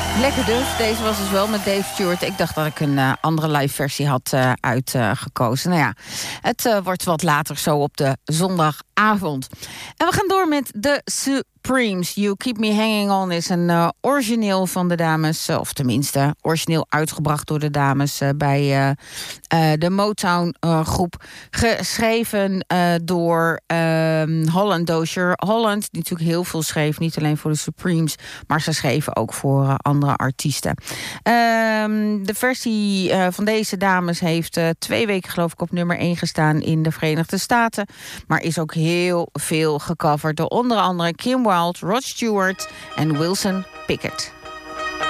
Lekker dus. Deze was dus wel met Dave Stewart. Ik dacht dat ik een andere live versie had uitgekozen. Nou ja, het wordt wat later zo op de zondagavond. En we gaan door met de Supremes. You Keep Me Hanging On is een origineel van de dames. Of tenminste, origineel uitgebracht door de dames bij de Motown groep. Geschreven door Holland Dozier. Holland, die natuurlijk heel veel schreef. Niet alleen voor de Supremes, maar ze schreven ook voor andere artiesten. De versie van deze dames heeft 2 weken geloof ik op nummer 1 gestaan in de Verenigde Staten. Maar is ook heel veel gecoverd door onder andere Kim Wilde, Rod Stewart en Wilson Pickett.